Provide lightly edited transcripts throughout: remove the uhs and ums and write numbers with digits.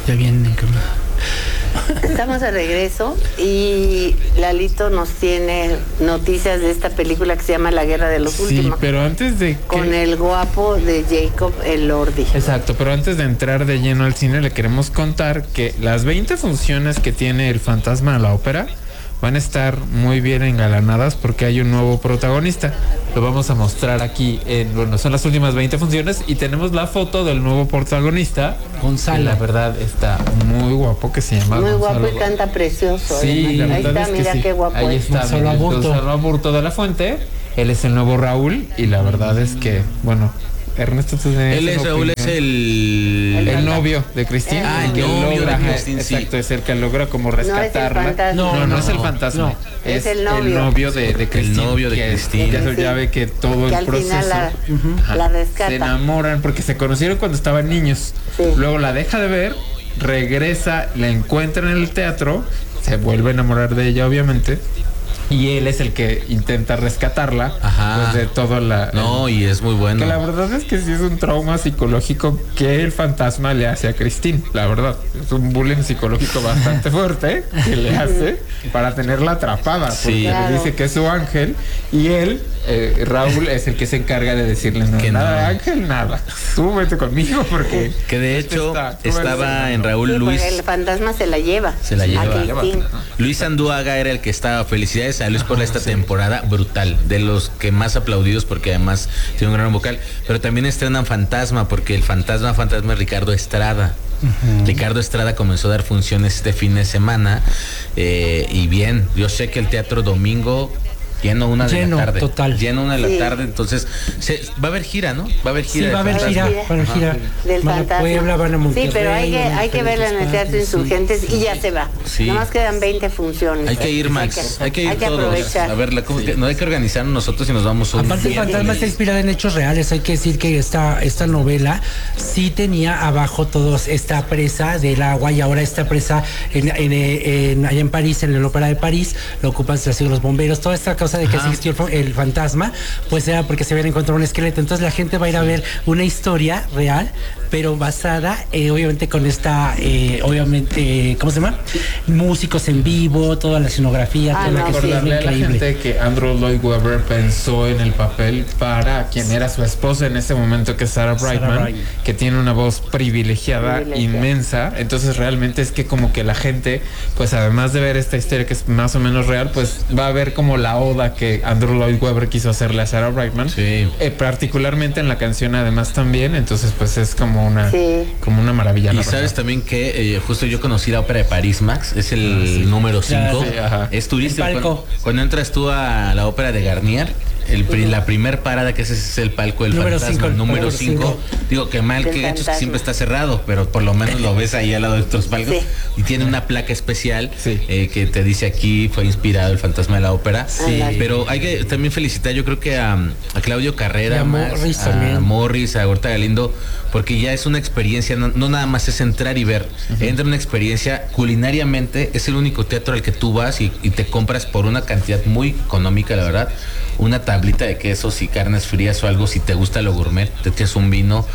Ya viene. Estamos de regreso y Lalito nos tiene noticias de esta película que se llama La Guerra de los Últimos. Sí, pero antes de con el guapo de Jacob Elordi. Exacto, pero antes de entrar de lleno al cine le queremos contar que las 20 funciones que tiene El Fantasma de la Ópera van a estar muy bien engalanadas porque hay un nuevo protagonista. Lo vamos a mostrar aquí son las últimas 20 funciones y tenemos la foto del nuevo protagonista, Gonzalo. La verdad está muy guapo, que se llama muy Gonzalo. Guapo y canta precioso. Sí, la ahí verdad está, es mira que qué guapo. Ahí está, Gonzalo Aburto de la Fuente. Él es el nuevo Raúl y la verdad es que, bueno, Ernesto, él es Raúl, es el novio de Cristina. El novio de Cristina, sí. Exacto, es el que logra como rescatarla. No es el fantasma. No. Es el novio de Cristina. El novio de Cristina. Ya ve que todo que el proceso. Al final la rescata. Se enamoran porque se conocieron cuando estaban niños. Sí. Luego la deja de ver, regresa, la encuentra en el teatro, se vuelve a enamorar de ella, obviamente. Y él es el que intenta rescatarla. Ajá. Pues de todo y es muy bueno. Que la verdad es que sí es un trauma psicológico que el fantasma le hace a Christine. La verdad, es un bullying psicológico bastante fuerte que le hace para tenerla atrapada. Porque le dice que es su ángel. Y él, Raúl, es el que se encarga de decirle que nada, ángel, nada. Tú vete conmigo porque... Que de hecho estaba en Raúl Luis. El fantasma se la lleva. Se la lleva. Luis Andúaga era el que estaba. Felicidades a Luis por esta temporada brutal, de los que más aplaudidos porque además tiene un gran vocal, pero también estrenan Fantasma porque el fantasma es Ricardo Estrada. Ricardo Estrada comenzó a dar funciones este fin de semana y bien, yo sé que el Teatro Domingo lleno una de la tarde. Total. Lleno una de la tarde, entonces va a haber gira, ¿no? Va a haber gira. Sí, va a haber gira. Del van a Puebla, van a Monterrey. Sí, pero hay que verla en el Teatro Insurgentes y ya se va. Sí. Nomás quedan 20 funciones. Hay que ir, Max. Hay que ir todos. Aprovechar. A verla, no hay que organizarnos nosotros y nos vamos un Aparte, el fantasma está inspirada en hechos reales. Hay que decir que esta novela sí tenía abajo todos esta presa del agua y ahora esta presa allá en París, en la Ópera de París, lo ocupan los bomberos. Toda esta causa de que existió el fantasma, pues era porque se habían encontrado un esqueleto. Entonces la gente va a ir a ver una historia real, pero basada obviamente con esta ¿cómo se llama? Músicos en vivo, toda la escenografía, toda la que sí es increíble. A la gente que Andrew Lloyd Webber pensó en el papel para quien era su esposa en ese momento, que es Sarah Brightman, que tiene una voz privilegiada inmensa. Entonces realmente es que como que la gente, pues además de ver esta historia que es más o menos real, pues va a ver como la oda que Andrew Lloyd Webber quiso hacerle a Sarah Brightman, particularmente en la canción además también. Entonces pues es como una maravilla. Y sabes también que justo yo conocí la Ópera de París, Max, es el número 5, es turístico. Cuando entras tú a la Ópera de Garnier, la primer parada, que ese es el palco del fantasma, número 5. Digo, que mal que hecho, que siempre está cerrado, pero por lo menos lo ves ahí al lado de otros palcos. Y tiene una placa especial que te dice aquí fue inspirado el fantasma de la ópera. Pero hay que también felicitar, yo creo que a Claudio Carrera, a Morris, a Horta Galindo, porque ya es una experiencia, no nada más es entrar y ver, entra una experiencia culinariamente, es el único teatro al que tú vas y te compras por una cantidad muy económica, la verdad, una tablita de quesos y carnes frías o algo. Si te gusta lo gourmet, te tienes un vino,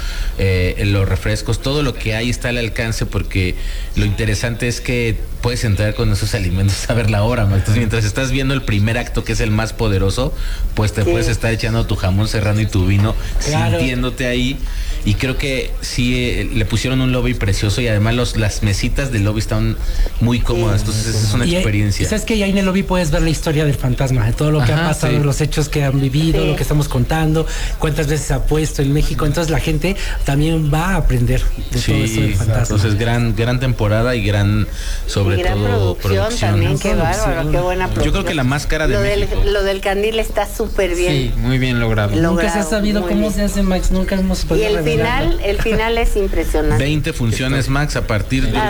los refrescos, todo lo que hay está al alcance, porque lo interesante es que puedes entrar con esos alimentos a ver la hora, ¿no? Entonces mientras estás viendo el primer acto, que es el más poderoso, pues te puedes estar echando tu jamón serrano y tu vino, sintiéndote ahí. Y creo que sí le pusieron un lobby precioso y además las mesitas del lobby están muy cómodas. Entonces es una experiencia. ¿Sabes que ahí en el lobby puedes ver la historia del fantasma, de todo lo que ha pasado, los hechos que han vivido, lo que estamos contando, cuántas veces ha puesto en México? Entonces la gente también va a aprender de todo eso del fantasma. Entonces gran temporada y sobre todo producción también. Qué bárbaro, qué buena producción. Yo creo que la más cara de México. Lo del candil está súper bien. Sí, muy bien logrado. Nunca se ha sabido cómo se hace, Max. Nunca hemos podido. Y el final es impresionante. 20 funciones, Max, a partir de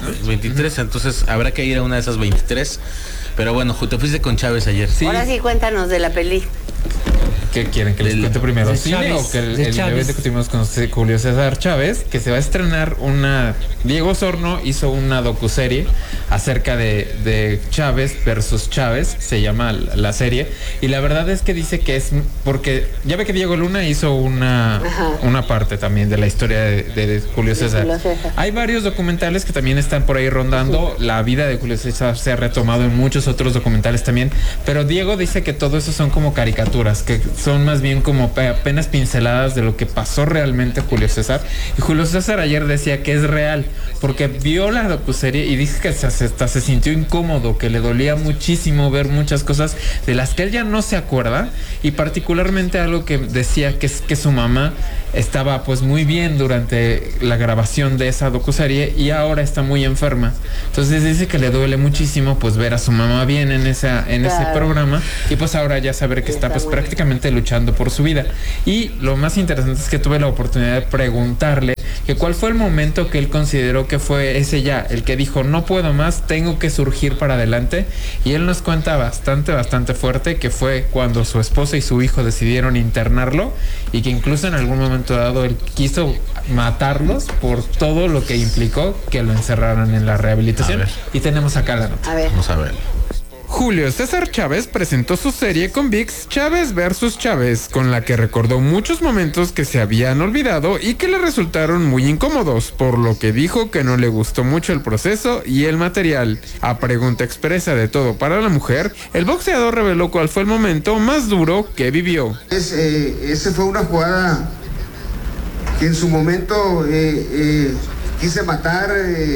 23. Entonces habrá que ir a una de esas 23. Pero bueno, te fuiste con Chávez ayer. Ahora sí, cuéntanos de la peli. ¿Qué quieren? ¿Que les cuente primero cine Chávez, o que el evento que tuvimos con Julio César Chávez? Que se va a estrenar Diego Osorno hizo una docuserie acerca de Chávez versus Chávez, se llama la serie, y la verdad es que dice que es porque ya ve que Diego Luna hizo una parte también de la historia de Julio César. Hay varios documentales que también están por ahí rondando. La vida de Julio César se ha retomado en muchos otros documentales también, pero Diego dice que todo eso son como caricaturas, que son más bien como apenas pinceladas de lo que pasó realmente Julio César. Y Julio César ayer decía que es real, porque vio la docuserie y dice que hasta se sintió incómodo, que le dolía muchísimo ver muchas cosas de las que él ya no se acuerda, y particularmente algo que decía que es que su mamá estaba pues muy bien durante la grabación de esa docuserie y ahora está muy enferma. Entonces dice que le duele muchísimo pues ver a su mamá bien en ese programa, y pues ahora ya saber que está pues prácticamente luchando por su vida. Y lo más interesante es que tuve la oportunidad de preguntarle que cuál fue el momento que él consideró que fue el que dijo no puedo más, tengo que surgir para adelante, y él nos cuenta bastante fuerte que fue cuando su esposa y su hijo decidieron internarlo, y que incluso en algún momento dado él quiso matarlos por todo lo que implicó que lo encerraran en la rehabilitación. Y tenemos acá la nota. Vamos a ver. Julio César Chávez presentó su serie con ViX, Chávez versus Chávez, con la que recordó muchos momentos que se habían olvidado y que le resultaron muy incómodos, por lo que dijo que no le gustó mucho el proceso y el material. A pregunta expresa de Todo para la Mujer, el boxeador reveló cuál fue el momento más duro que vivió. Esa fue una jugada que en su momento quise matar.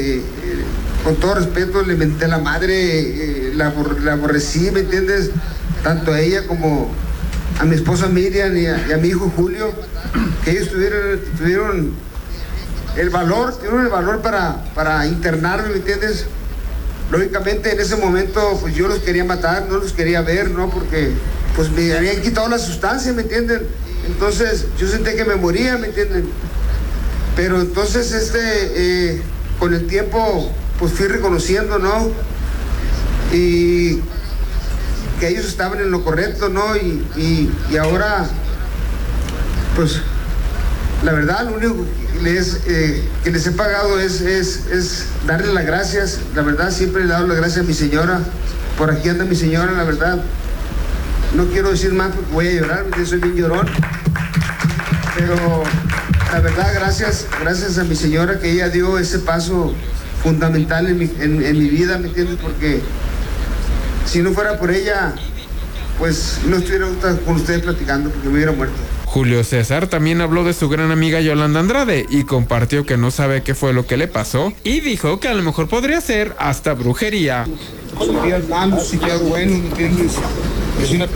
Con todo respeto, le menté a la madre, la aborrecí, ¿me entiendes? Tanto a ella como a mi esposa Miriam y a mi hijo Julio, que ellos tuvieron el valor para internarme, ¿me entiendes? Lógicamente en ese momento pues yo los quería matar, no los quería ver, ¿no? Porque pues me habían quitado la sustancia, ¿me entienden? Entonces yo sentí que me moría, ¿me entienden? Pero entonces con el tiempo pues fui reconociendo, ¿no? Y que ellos estaban en lo correcto, ¿no? Y ahora, pues, la verdad, lo único que les he pagado es darle las gracias. La verdad, siempre le he dado las gracias a mi señora. Por aquí anda mi señora, la verdad. No quiero decir más porque voy a llorar, porque soy bien llorón. Pero, la verdad, gracias a mi señora, que ella dio ese paso fundamental en mi vida, ¿me entiendes? Porque si no fuera por ella, pues no estuviera con ustedes platicando, porque me hubiera muerto. Julio César también habló de su gran amiga Yolanda Andrade y compartió que no sabe qué fue lo que le pasó, y dijo que a lo mejor podría ser hasta brujería. Son días malos, sí, días buenos, ¿me entiendes? Es una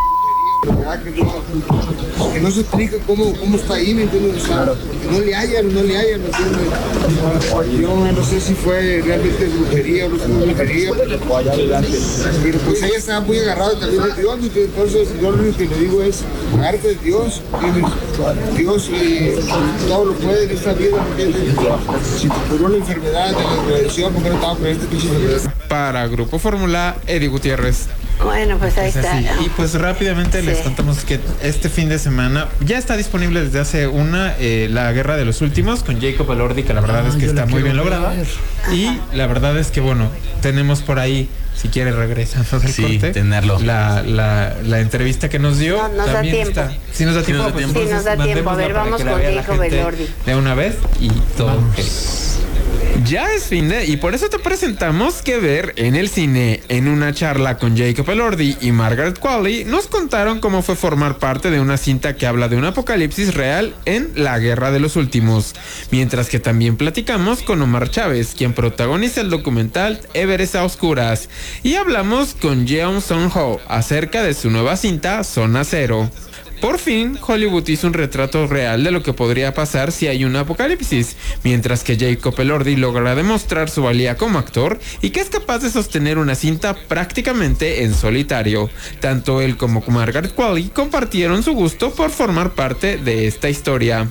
que no se explica cómo está ahí, ¿me entiendes? O sea, porque no le hallan, ¿me entiendes? Yo no sé si fue realmente brujería o no fue brujería, pero pues ella estaba muy agarrada también de Dios, entonces yo lo único que le digo es agárrate de Dios, ¿entiendes? Dios todo lo puede en esta vida, ¿me entiendes? Si te curó la enfermedad de la prevención, ¿por qué no estaba con este pinche enfermedad? Para Grupo Fórmula, Eddie Gutiérrez. Bueno, pues ahí está. Y pues rápidamente les contamos que este fin de semana ya está disponible desde hace La Guerra de los Últimos con Jacob Elordi, que la verdad es que está muy bien lograda. Y la verdad es que bueno, tenemos por ahí, si quiere regresando del corte, tenerlo. La entrevista que nos dio. No, nos también da tiempo. Si nos da tiempo, pues sí, nos da tiempo. A ver, vamos con Jacob Elordi de una vez y todo. Ya es fin y por eso te presentamos Qué Ver en el Cine. En una charla con Jacob Elordi y Margaret Qualley nos contaron cómo fue formar parte de una cinta que habla de un apocalipsis real en La Guerra de los Últimos, mientras que también platicamos con Omar Chávez, quien protagoniza el documental Everest a Oscuras, y hablamos con Jeon Sung-ho acerca de su nueva cinta Zona Cero. Por fin, Hollywood hizo un retrato real de lo que podría pasar si hay un apocalipsis, mientras que Jacob Elordi logra demostrar su valía como actor y que es capaz de sostener una cinta prácticamente en solitario. Tanto él como Margaret Qualley compartieron su gusto por formar parte de esta historia.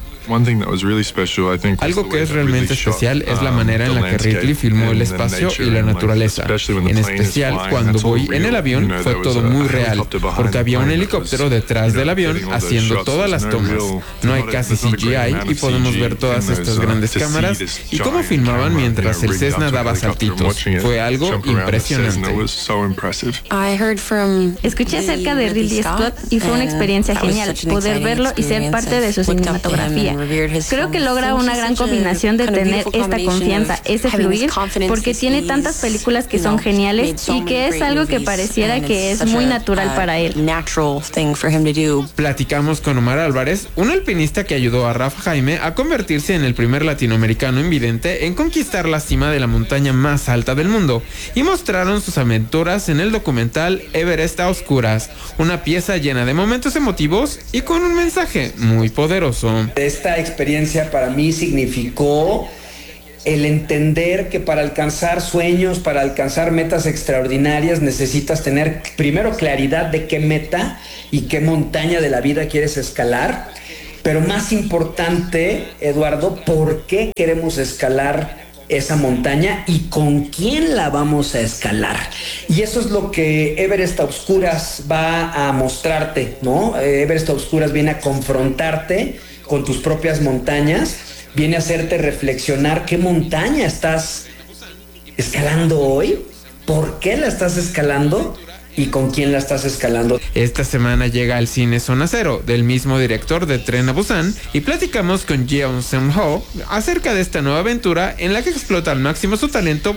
Algo que es realmente especial es la manera en la que Ridley filmó el espacio y la naturaleza. En especial, cuando voy en el avión, fue todo muy real, porque había un helicóptero detrás del avión haciendo todas las tomas. No hay casi CGI y podemos ver todas estas grandes cámaras y cómo filmaban mientras el Cessna daba saltitos. Fue algo impresionante. Escuché acerca de Ridley Scott y fue una experiencia genial poder verlo y ser parte de su cinematografía. Creo que logra una gran combinación de tener esta confianza, ese fluir, porque tiene tantas películas que son geniales y que es algo que pareciera que es muy natural para él. Platicamos con Omar Álvarez, un alpinista que ayudó a Rafa Jaime a convertirse en el primer latinoamericano invidente en conquistar la cima de la montaña más alta del mundo, y mostraron sus aventuras en el documental Everest a Oscuras, una pieza llena de momentos emotivos y con un mensaje muy poderoso. Esta experiencia para mí significó el entender que para alcanzar sueños, para alcanzar metas extraordinarias, necesitas tener primero claridad de qué meta y qué montaña de la vida quieres escalar, pero más importante, Eduardo, ¿por qué queremos escalar esa montaña y con quién la vamos a escalar? Y eso es lo que Everest a Oscuras va a mostrarte, ¿no? Everest a Oscuras viene a confrontarte con tus propias montañas, viene a hacerte reflexionar qué montaña estás escalando hoy, por qué la estás escalando y con quién la estás escalando. Esta semana llega al cine Zona Cero, del mismo director de Tren a Busan, y platicamos con Jeon Seung-ho acerca de esta nueva aventura en la que explota al máximo su talento.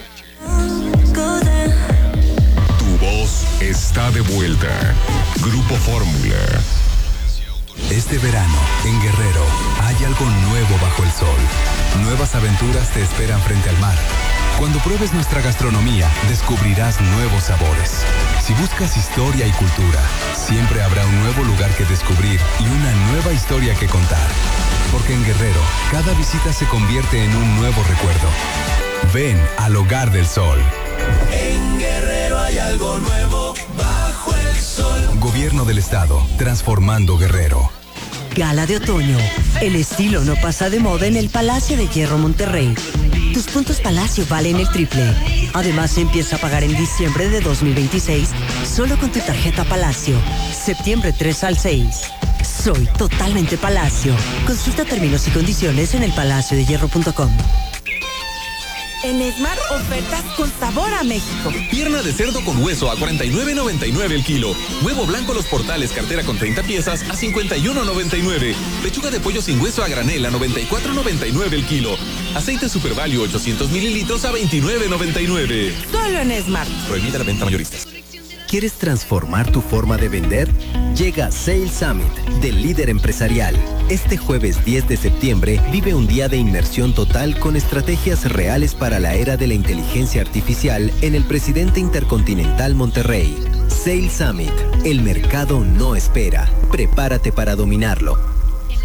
Tu voz está de vuelta. Grupo Fórmula. Este verano, en Guerrero, hay algo nuevo bajo el sol. Nuevas aventuras te esperan frente al mar. Cuando pruebes nuestra gastronomía, descubrirás nuevos sabores. Si buscas historia y cultura, siempre habrá un nuevo lugar que descubrir y una nueva historia que contar. Porque en Guerrero, cada visita se convierte en un nuevo recuerdo. Ven al Hogar del Sol. En Guerrero hay algo nuevo bajo el sol. Gobierno del Estado, transformando Guerrero. Gala de otoño. El estilo no pasa de moda en el Palacio de Hierro Monterrey. Tus puntos Palacio valen el triple. Además, empieza a pagar en diciembre de 2026 solo con tu tarjeta Palacio. Septiembre 3 al 6. Soy totalmente Palacio. Consulta términos y condiciones en elpalaciodehierro.com. En Esmar, ofertas con sabor a México. Pierna de cerdo con hueso a $49.99 el kilo. Huevo blanco Los Portales, cartera con 30 piezas a $51.99. Pechuga de pollo sin hueso a granel a $94.99 el kilo. Aceite Super Value 800 mililitros a $29.99. Solo en Esmar. Prohibida la venta mayorista. ¿Quieres transformar tu forma de vender? Llega Sales Summit del líder empresarial. Este jueves 10 de septiembre vive un día de inmersión total con estrategias reales para la era de la inteligencia artificial en el Presidente Intercontinental Monterrey. Sales Summit. El mercado no espera. Prepárate para dominarlo.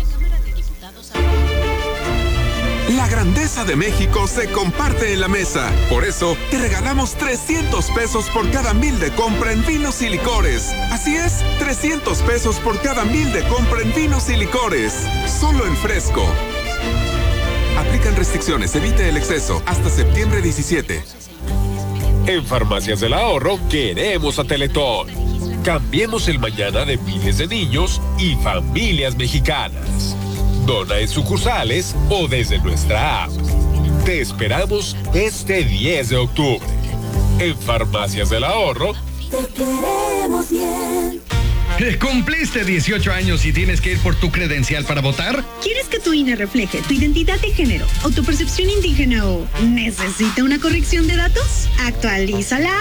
La grandeza de México se comparte en la mesa. Por eso, te regalamos 300 pesos por cada 1,000 de compra en vinos y licores. Así es, 300 pesos por cada 1,000 de compra en vinos y licores. Solo en Fresco. Aplican restricciones, evite el exceso. Hasta septiembre 17. En Farmacias del Ahorro queremos a Teletón. Cambiemos el mañana de miles de niños y familias mexicanas. Dona en sucursales o desde nuestra app. Te esperamos este 10 de octubre. En Farmacias del Ahorro. Te queremos bien. ¿Cumpliste 18 años y tienes que ir por tu credencial para votar? ¿Quieres que tu INE refleje tu identidad de género o tu percepción indígena o necesita una corrección de datos? ¡Actualízala!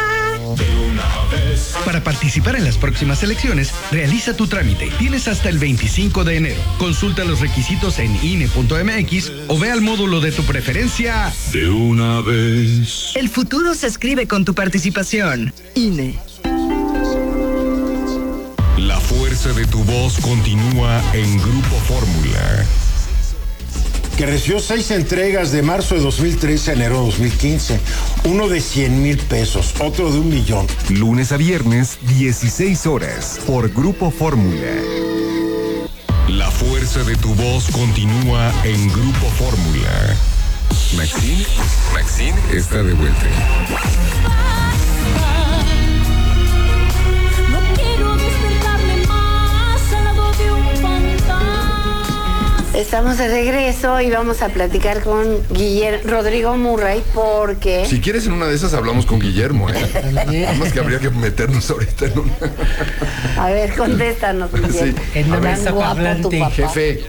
Para participar en las próximas elecciones, realiza tu trámite. Tienes hasta el 25 de enero. Consulta los requisitos en INE.mx o ve al módulo de tu preferencia. De una vez. El futuro se escribe con tu participación. INE. La fuerza de tu voz continúa en Grupo Fórmula. Que recibió 6 entregas de marzo de 2013 a enero de 2015. Uno de 100,000 pesos, otro de 1,000,000. Lunes a viernes, 16 horas, por Grupo Fórmula. La fuerza de tu voz continúa en Grupo Fórmula. Maxine está de vuelta. No quiero despertarme más al lado de un Estamos de regreso y vamos a platicar con Rodrigo Murray porque... Si quieres en una de esas hablamos con Guillermo, Nada más que habría que meternos ahorita en una... A ver, contéstanos, Guillermo. Sí. Tan guapo tu papá. Jefe.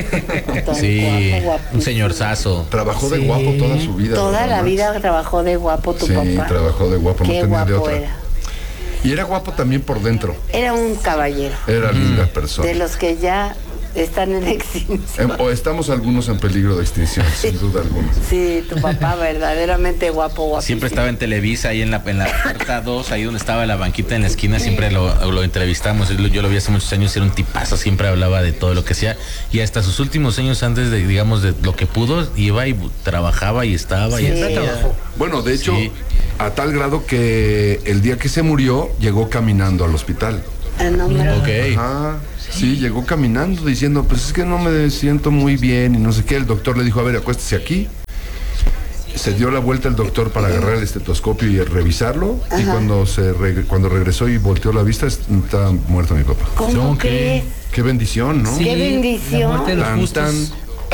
Sí, un señor sazo. Trabajó de guapo toda su vida. Toda la vida trabajó de guapo tu papá. Sí, trabajó de guapo, Qué no tenía guapo de otra. Era. Y era guapo también por dentro. Era un caballero. Era linda persona. De los que ya están en extinción. O estamos algunos en peligro de extinción, sin duda alguna. Sí, tu papá verdaderamente guapo. Siempre estaba en Televisa, ahí en la puerta 2, ahí donde estaba la banquita en la esquina, siempre lo entrevistamos. Yo lo vi hace muchos años, era un tipazo, siempre hablaba de todo lo que hacía. Y hasta sus últimos años, antes de, digamos, de lo que pudo, iba y trabajaba y estaba. Sí. Y trabajó. Bueno, de hecho, a tal grado que el día que se murió, llegó caminando al hospital. Ok. Sí, llegó caminando diciendo, pues es que no me siento muy bien y no sé qué. El doctor le dijo, a ver, acuéstese aquí. Se dio la vuelta el doctor para agarrar el estetoscopio y revisarlo. Ajá. Y cuando regresó y volteó la vista, está muerto mi papá. ¿Cómo crees? Qué bendición, ¿no? Sí, qué bendición. La muerte de los justos.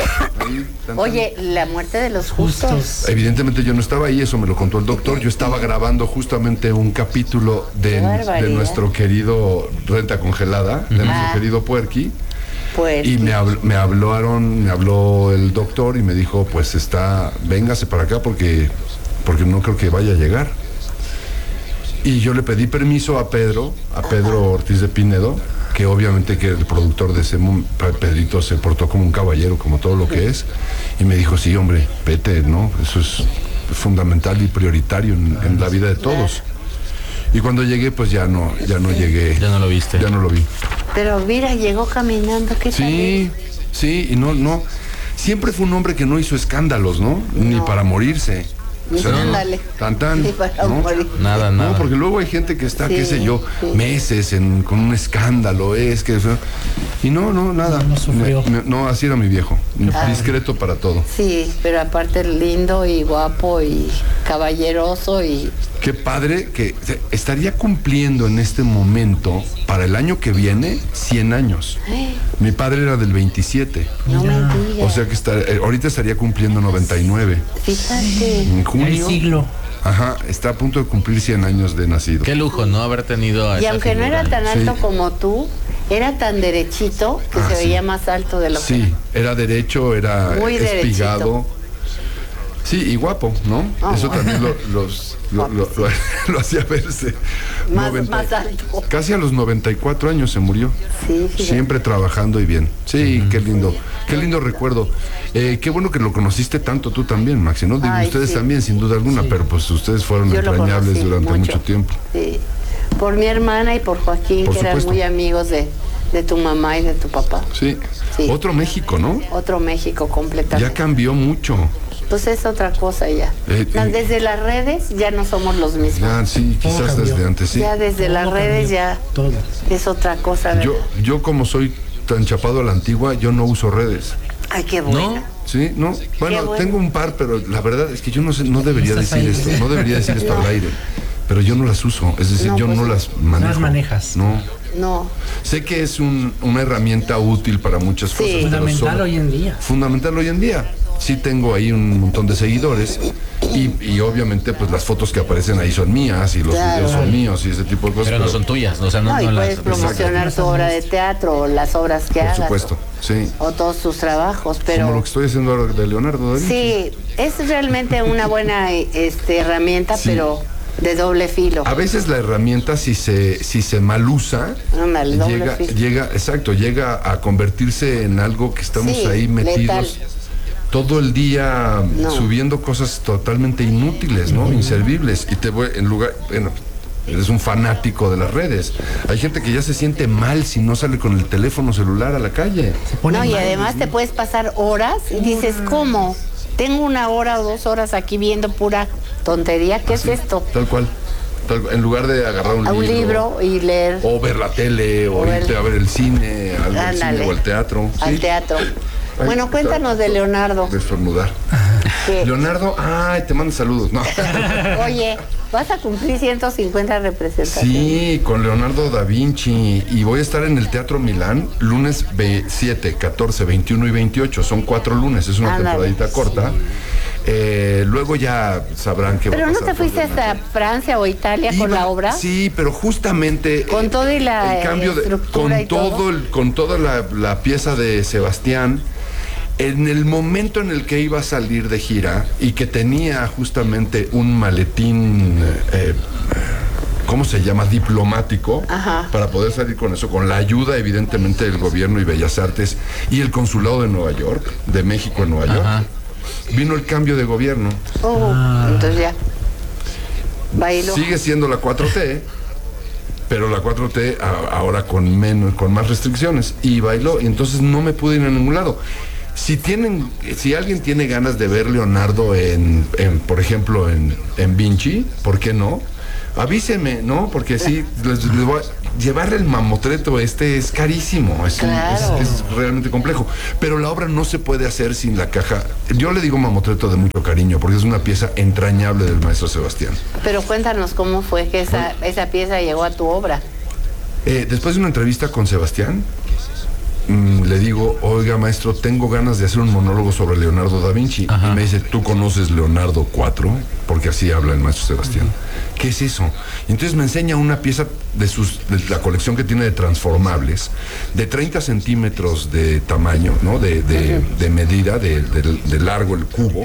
Oye, la muerte de los justos. Evidentemente yo no estaba ahí, eso me lo contó el doctor. Yo estaba grabando justamente un capítulo de nuestro querido Renta Congelada, de nuestro querido Puerqui. Y me habló el doctor y me dijo, pues véngase para acá porque no creo que vaya a llegar. Y yo le pedí permiso a Pedro Ortiz de Pinedo, que obviamente que el productor de ese Pedrito se portó como un caballero, como todo lo que es, y me dijo, sí, hombre, vete, ¿no? Eso es fundamental y prioritario en la vida de todos. Y cuando llegué, pues ya no llegué. Ya no lo viste. Ya no lo vi. Pero mira, llegó caminando, ¿qué tal? Sí, y no. Siempre fue un hombre que no hizo escándalos, ¿no? Ni para morirse. O sea, tan, ¿no? Nada. No, porque luego hay gente que está, qué sé yo, meses con un escándalo, y no, nada. No sufrió. No, así era mi viejo, discreto para todo. Sí, pero aparte lindo y guapo y caballeroso y... Qué padre que estaría cumpliendo en este momento, para el año que viene, 100 años. Mi padre era del 27. No me digas. O sea que ahorita estaría cumpliendo 99. Fíjate. En junio. El siglo. Ajá, está a punto de cumplir 100 años de nacido. Qué lujo, ¿no? Haber tenido a Y aunque figura. no era tan alto como tú, era tan derechito que se veía más alto de lo que... Sí, era derecho, era muy espigado. Derechito. Sí, y guapo, ¿no? Eso también lo hacía verse. Más alto. Casi a los 94 años se murió. Sí, fíjate. Siempre trabajando y bien. Sí, qué lindo recuerdo. Qué bueno que lo conociste tanto tú también, Maxi, ¿no? Digo, ustedes también, sin duda alguna, pero pues ustedes fueron entrañables durante mucho tiempo. Sí, por mi hermana y por Joaquín, que eran muy amigos de tu mamá y de tu papá. Sí. Otro México, ¿no? Otro México completamente. Ya cambió mucho. Pues es otra cosa ya. Desde las redes ya no somos los mismos. Ya, sí, quizás desde antes, sí. Ya desde las redes ya es otra cosa. Yo como soy tan chapado a la antigua, yo no uso redes. Ay, qué bueno. ¿No? Sí, no. Bueno, tengo un par, pero la verdad es que yo no sé, no debería decir esto. No debería decir esto al aire. Pero yo no las uso. Es decir, yo no las manejo. No las manejas. No. Sé que es una herramienta útil para muchas cosas. Fundamental hoy en día. Fundamental hoy en día. Sí tengo ahí un montón de seguidores y obviamente pues las fotos que aparecen ahí son mías y los videos son míos y ese tipo de cosas. Pero no son tuyas, o sea, no y las... puedes promocionar tu obra de teatro o las obras que hagas. Por supuesto, sí. O todos tus trabajos, pero... Como lo que estoy haciendo ahora de Leonardo da Vinci. Sí, es realmente una buena herramienta, pero de doble filo. A veces la herramienta, si se mal usa, llega a convertirse en algo que estamos ahí metidos. Letal. Todo el día subiendo cosas totalmente inútiles, ¿no? Inservibles. Y eres un fanático de las redes. Hay gente que ya se siente mal si no sale con el teléfono celular a la calle. Y además te puedes pasar horas y dices, ¿cómo? Tengo 1 hora o 2 horas aquí viendo pura tontería. ¿Qué es esto? Tal cual. En lugar de agarrar un libro y leer. O ver la tele, o irte a ver el cine, al cine o al teatro. Al teatro. Bueno, cuéntanos de Leonardo. De estornudar. ¿Qué? Leonardo, te mando saludos. No. Oye, vas a cumplir 150 representaciones. Sí, con Leonardo da Vinci. Y voy a estar en el Teatro Milán lunes 7, 14, 21 y 28. Son 4 lunes, es una temporadita corta. Luego ya sabrán que ¿Pero no te fuiste hasta Francia o Italia con la obra? Sí, pero justamente con todo y la el cambio con toda la pieza de Sebastián, en el momento en el que iba a salir de gira y que tenía justamente un maletín ¿cómo se llama? Diplomático. Ajá. Para poder salir con eso, con la ayuda evidentemente del gobierno y Bellas Artes y el consulado de Nueva York, de México en Nueva York. Ajá. Vino el cambio de gobierno. Entonces ya bailó. Sigue siendo la 4T, pero la 4T ahora con más restricciones. Y bailó, y entonces no me pude ir a ningún lado. Si alguien tiene ganas de ver Leonardo por ejemplo, en Vinci, ¿por qué no? Avíseme, ¿no? Porque sí, les voy a llevar el mamotreto es carísimo, es realmente complejo. Pero la obra no se puede hacer sin la caja. Yo le digo mamotreto de mucho cariño, porque es una pieza entrañable del maestro Sebastián. Pero cuéntanos cómo fue que esa pieza llegó a tu obra. Después de una entrevista con Sebastián, le digo, oiga maestro, tengo ganas de hacer un monólogo sobre Leonardo da Vinci. Ajá. Y me dice, ¿tú conoces Leonardo 4? Porque así habla el maestro Sebastián. ¿Qué es eso? Y entonces me enseña una pieza de la colección que tiene de transformables, de 30 centímetros de tamaño, ¿no? De medida, de largo el cubo.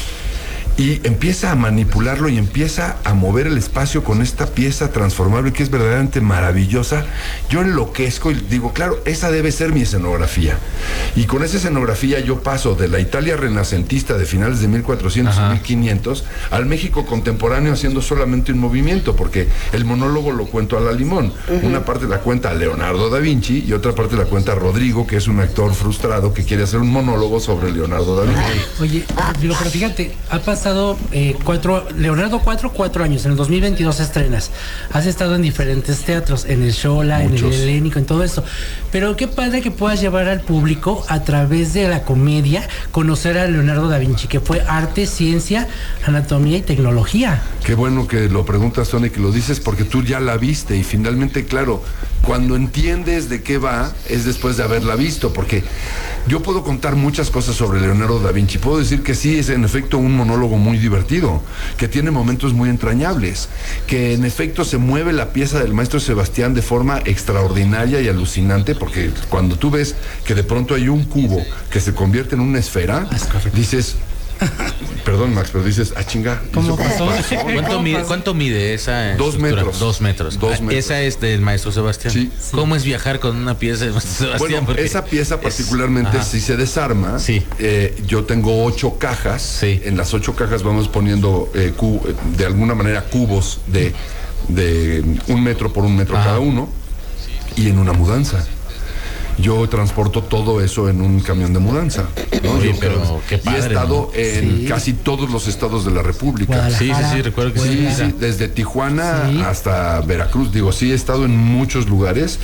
Y empieza a manipularlo y empieza a mover el espacio con esta pieza transformable que es verdaderamente maravillosa. Yo enloquezco y digo, claro, esa debe ser mi escenografía. Y con esa escenografía yo paso de la Italia renacentista de finales de 1400 y 1500 al México contemporáneo haciendo solamente un movimiento, porque el monólogo lo cuento a la limón. Una parte la cuenta Leonardo da Vinci y otra parte la cuenta Rodrigo, que es un actor frustrado que quiere hacer un monólogo sobre Leonardo da Vinci. Oye, pero fíjate, ha pasado Leonardo 4 años, en el 2022 estrenas. Has estado en diferentes teatros, en el Xola, en el Helénico, en todo esto. Pero qué padre que puedas llevar al público a través de la comedia, conocer a Leonardo da Vinci, que fue arte, ciencia, anatomía y tecnología. Qué bueno que lo preguntas, Tony, que lo dices porque tú ya la viste y finalmente, claro, cuando entiendes de qué va es después de haberla visto, porque yo puedo contar muchas cosas sobre Leonardo da Vinci. Puedo decir que sí, es en efecto un monólogo muy divertido, que tiene momentos muy entrañables, que en efecto se mueve la pieza del maestro Sebastián de forma extraordinaria y alucinante, porque cuando tú ves que de pronto hay un cubo que se convierte en una esfera, dices... Perdón, Max, pero dices, chinga. ¿Cómo pasó? ¿Cuánto mide esa 2 metros. 2 metros. Esa es del maestro Sebastián. Sí. ¿Cómo es viajar con una pieza del maestro Sebastián? Bueno, porque esa pieza particularmente, si se desarma, yo tengo 8 cajas. Sí. En las 8 cajas vamos poniendo de alguna manera cubos de 1 metro por 1 metro cada uno, y en una mudanza. Yo transporto todo eso en un camión de mudanza, ¿no? Oye, pero qué padre, y he estado en casi todos los estados de la República. Sí, recuerdo que sí, desde Tijuana hasta Veracruz. Digo, sí, he estado en muchos lugares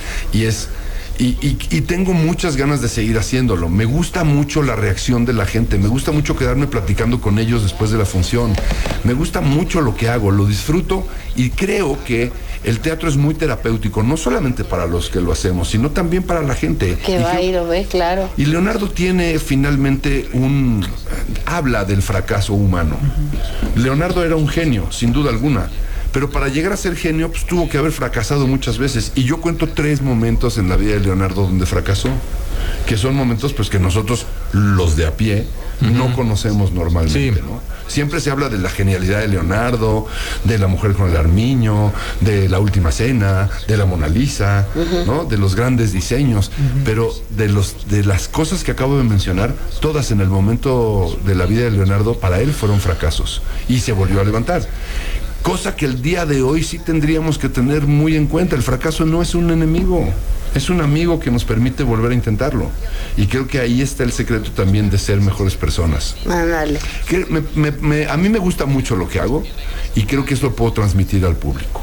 y tengo muchas ganas de seguir haciéndolo. Me gusta mucho la reacción de la gente, me gusta mucho quedarme platicando con ellos después de la función. Me gusta mucho lo que hago, lo disfruto y creo que el teatro es muy terapéutico, no solamente para los que lo hacemos, sino también para la gente. Que va y lo ve, claro. Y Leonardo tiene finalmente habla del fracaso humano. Leonardo era un genio, sin duda alguna. Pero para llegar a ser genio, pues tuvo que haber fracasado muchas veces. Y yo cuento 3 momentos en la vida de Leonardo donde fracasó, que son momentos pues que nosotros, los de a pie, no conocemos normalmente, ¿no? Siempre se habla de la genialidad de Leonardo, de La mujer con el armiño, de La última cena, de la Mona Lisa, ¿no? De los grandes diseños, pero de las cosas que acabo de mencionar, todas en el momento de la vida de Leonardo, para él fueron fracasos. Y se volvió a levantar. Cosa que el día de hoy sí tendríamos que tener muy en cuenta. El fracaso no es un enemigo, es un amigo que nos permite volver a intentarlo. Y creo que ahí está el secreto también de ser mejores personas. Ándale. A mí me gusta mucho lo que hago y creo que eso lo puedo transmitir al público.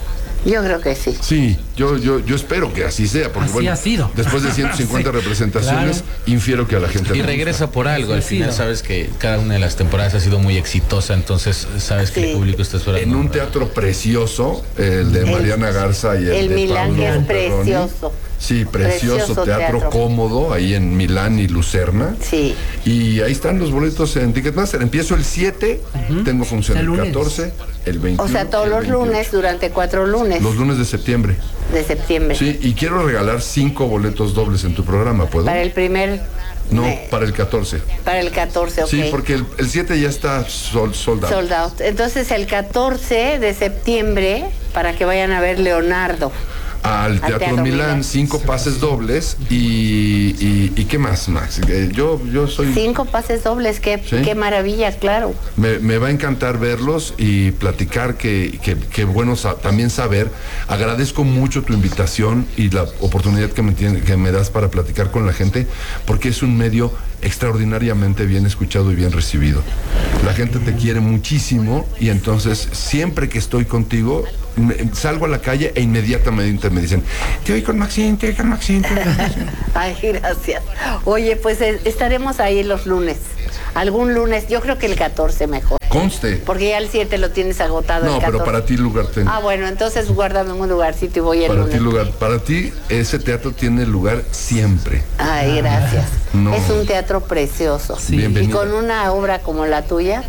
Yo creo que sí. Sí, yo espero que así sea, porque así ha sido. Después de 150 representaciones, claro, infiero que a la gente y regresa por algo. Al final sabes que cada una de las temporadas ha sido muy exitosa, entonces sabes que el público está esperando. En un teatro precioso, el de Mariana Garza y el de Milán, Pablo que es Perroni. Precioso. Sí, precioso teatro cómodo ahí en Milán y Lucerna. Sí. Y ahí están los boletos en Ticketmaster. Empiezo el 7, tengo función el 14, el 21. O sea, todos los lunes durante 4 lunes. Los lunes de septiembre. De septiembre. Sí, y quiero regalar 5 boletos dobles en tu programa, ¿puedo? Para el primer... No, para el 14. Para el 14, ok. Sí, porque el 7 ya está sold out. Sold out. Entonces el 14 de septiembre, para que vayan a ver Leonardo. Al Teatro Milán, 5 pases dobles y ¿qué más, Max? Yo soy... 5 pases dobles, qué maravilla, claro. Me va a encantar verlos y platicar, que bueno también saber. Agradezco mucho tu invitación y la oportunidad que me das para platicar con la gente, porque es un medio extraordinariamente bien escuchado y bien recibido. La gente te quiere muchísimo y entonces siempre que estoy contigo salgo a la calle e inmediatamente me dicen, te voy con Maxine, te voy con Maxine. Ay, gracias. Oye, pues estaremos ahí los lunes. Algún lunes, yo creo que el 14 mejor. Conste. Porque ya el 7 lo tienes agotado. No, pero para ti lugar tengo. Ah, bueno, entonces guárdame un lugarcito y voy el lunes. Para ti ese teatro tiene lugar siempre. Ay, gracias. No. Es un teatro precioso. Sí. Bienvenida. Y con una obra como la tuya.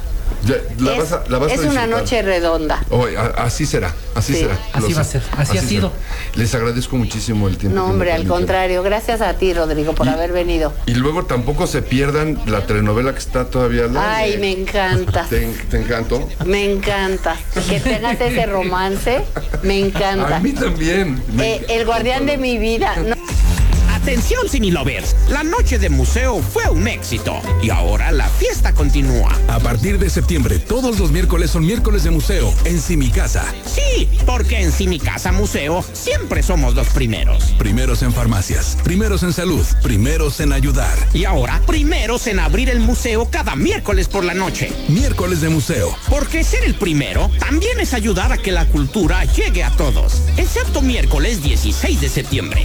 Es una noche redonda. Así será, así será. Así va a ser, así ha sido. Les agradezco muchísimo el tiempo. No, hombre, al contrario, gracias a ti, Rodrigo, por haber venido. Y luego tampoco se pierdan la telenovela que está todavía al aire. Ay, me encanta. ¿Te encantó? Me encanta. Que tengas ese romance, me encanta. A mí también. El guardián de mi vida. No. Atención, Cinelovers, la noche de museo fue un éxito y ahora la fiesta continúa. A partir de septiembre, todos los miércoles son miércoles de museo en Simicasa. Sí, porque en Simicasa Museo siempre somos los primeros. Primeros en farmacias, primeros en salud, primeros en ayudar. Y ahora, primeros en abrir el museo cada miércoles por la noche. Miércoles de museo. Porque ser el primero también es ayudar a que la cultura llegue a todos, excepto miércoles 16 de septiembre.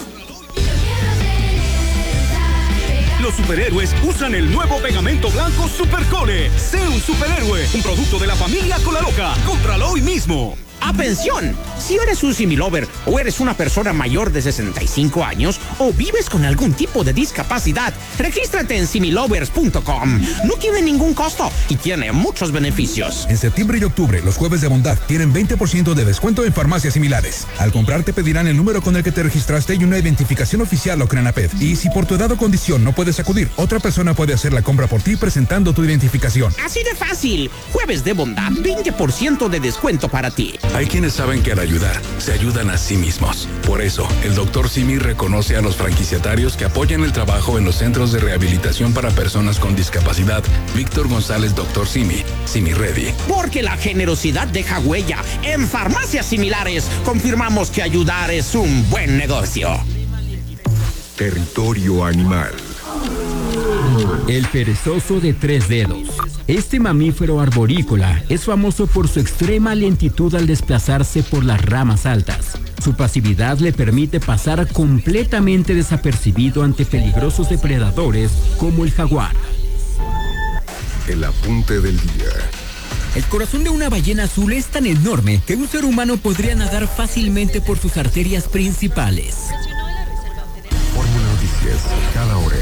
Los superhéroes usan el nuevo pegamento blanco Supercole. Sé un superhéroe, un producto de la familia Colaloca. Cómpralo hoy mismo. ¡Atención! Si eres un similover o eres una persona mayor de 65 años o vives con algún tipo de discapacidad, regístrate en similovers.com. No tiene ningún costo y tiene muchos beneficios. En septiembre y octubre, los jueves de bondad tienen 20% de descuento en farmacias similares. Al comprar te pedirán el número con el que te registraste y una identificación oficial o Crenaped. Y si por tu edad o condición no puedes acudir, otra persona puede hacer la compra por ti presentando tu identificación. Así de fácil. Jueves de bondad, 20% de descuento para ti. Hay quienes saben que al ayudar, se ayudan a sí mismos. Por eso, el Dr. Simi reconoce a los franquiciatarios que apoyan el trabajo en los centros de rehabilitación para personas con discapacidad. Víctor González, Dr. Simi, Simi Ready. Porque la generosidad deja huella. En farmacias similares, confirmamos que ayudar es un buen negocio. Territorio animal. El perezoso de 3 dedos. Este mamífero arborícola es famoso por su extrema lentitud al desplazarse por las ramas altas. Su pasividad le permite pasar completamente desapercibido ante peligrosos depredadores como el jaguar. El apunte del día. El corazón de una ballena azul es tan enorme que un ser humano podría nadar fácilmente por sus arterias principales. Fórmula Noticias, cada hora.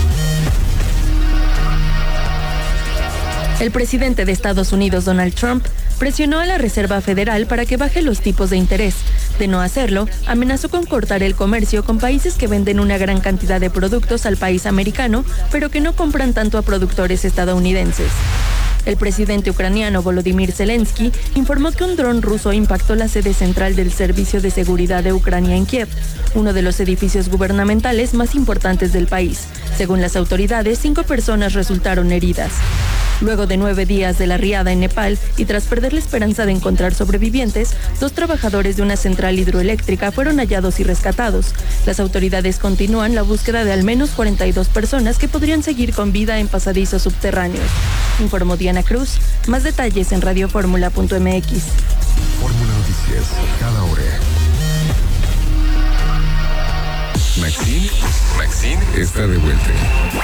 El presidente de Estados Unidos, Donald Trump, presionó a la Reserva Federal para que baje los tipos de interés. De no hacerlo, amenazó con cortar el comercio con países que venden una gran cantidad de productos al país americano, pero que no compran tanto a productores estadounidenses. El presidente ucraniano Volodymyr Zelensky informó que un dron ruso impactó la sede central del Servicio de Seguridad de Ucrania en Kiev, uno de los edificios gubernamentales más importantes del país. Según las autoridades, 5 personas resultaron heridas. Luego de 9 días de la riada en Nepal y tras perder la esperanza de encontrar sobrevivientes, 2 trabajadores de una central hidroeléctrica fueron hallados y rescatados. Las autoridades continúan la búsqueda de al menos 42 personas que podrían seguir con vida en pasadizos subterráneos. Informó Diana Cruz. Más detalles en radioformula.mx. Fórmula Noticias. noticias, cada hora. Maxine está de vuelta.